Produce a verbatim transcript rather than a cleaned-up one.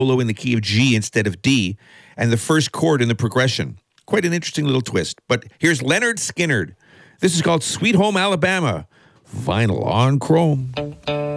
solo in the key of G instead of D, and the first chord in the progression. Quite an interesting little twist. But here's Lynyrd Skynyrd. This is called Sweet Home Alabama, vinyl on chrome.